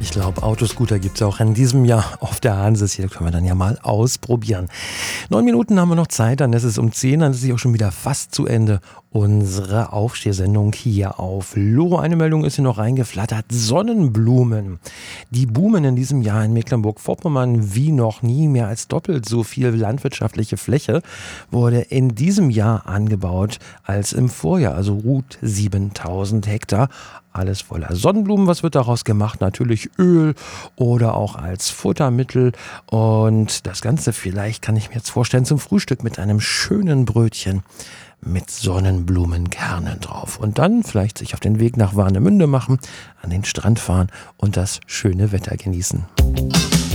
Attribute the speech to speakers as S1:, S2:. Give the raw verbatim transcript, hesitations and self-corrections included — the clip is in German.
S1: Ich glaube, Autoscooter gibt es auch in diesem Jahr auf der Hanses. Hier können wir dann ja mal ausprobieren. Neun Minuten haben wir noch Zeit, dann ist es um zehn, dann ist es auch schon wieder fast zu Ende. Unsere Aufstehsendung hier auf Loro. Eine Meldung ist hier noch reingeflattert. Sonnenblumen. Die boomen in diesem Jahr in Mecklenburg-Vorpommern wie noch nie. Mehr als doppelt so viel landwirtschaftliche Fläche wurde in diesem Jahr angebaut als im Vorjahr. Also gut siebentausend Hektar. Alles voller Sonnenblumen. Was wird daraus gemacht? Natürlich Öl oder auch als Futtermittel. Und das Ganze vielleicht, kann ich mir jetzt vorstellen, zum Frühstück mit einem schönen Brötchen mit Sonnenblumenkernen drauf. Und dann vielleicht sich auf den Weg nach Warnemünde machen, an den Strand fahren und das schöne Wetter genießen.